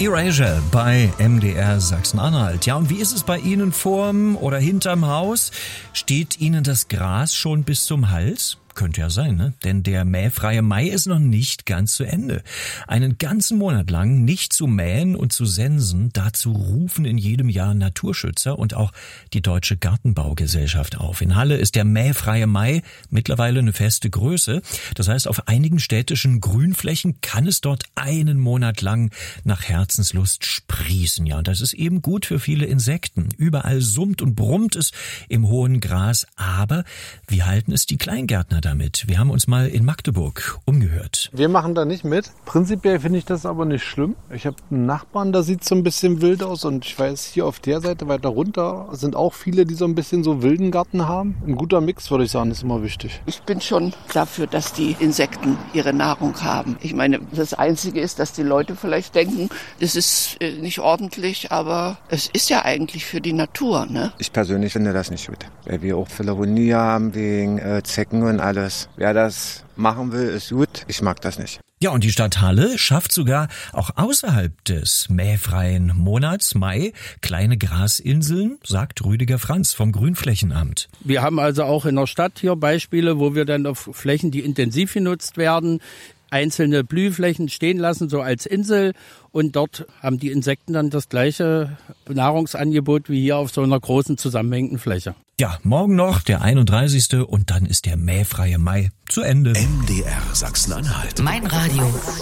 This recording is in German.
Erasure bei MDR Sachsen-Anhalt. Ja, und wie ist es bei Ihnen vorm oder hinterm Haus? Steht Ihnen das Gras schon bis zum Hals? Könnte ja sein, ne? Denn der mähfreie Mai ist noch nicht ganz zu Ende. Einen ganzen Monat lang nicht zu mähen und zu sensen, dazu rufen in jedem Jahr Naturschützer und auch die Deutsche Gartenbaugesellschaft auf. In Halle ist der mähfreie Mai mittlerweile eine feste Größe. Das heißt, auf einigen städtischen Grünflächen kann es dort einen Monat lang nach Herzenslust sprießen. Ja, und das ist eben gut für viele Insekten. Überall summt und brummt es im hohen Gras. Aber wie halten es die Kleingärtner damit? Wir haben uns mal in Magdeburg umgehört. Wir machen da nicht mit. Prinzipiell finde ich das aber nicht schlimm. Ich habe einen Nachbarn, da sieht es so ein bisschen wild aus. Und ich weiß, hier auf der Seite weiter runter sind auch viele, die so ein bisschen so wilden Garten haben. Ein guter Mix, würde ich sagen, ist immer wichtig. Ich bin schon dafür, dass die Insekten ihre Nahrung haben. Ich meine, das Einzige ist, dass die Leute vielleicht denken, das ist nicht ordentlich, aber es ist ja eigentlich für die Natur, ne? Ich persönlich finde das nicht gut, weil wir auch Philharmonie haben wegen Zecken und alles. Wer das machen will, ist gut. Ich mag das nicht. Ja, und die Stadt Halle schafft sogar auch außerhalb des mähfreien Monats Mai kleine Grasinseln, sagt Rüdiger Franz vom Grünflächenamt. Wir haben also auch in der Stadt hier Beispiele, wo wir dann auf Flächen, die intensiv genutzt werden, einzelne Blühflächen stehen lassen, so als Insel. Und dort haben die Insekten dann das gleiche Nahrungsangebot wie hier auf so einer großen zusammenhängenden Fläche. Ja, morgen noch der 31. und dann ist der mähfreie Mai zu Ende. MDR Sachsen-Anhalt. Mein Radio.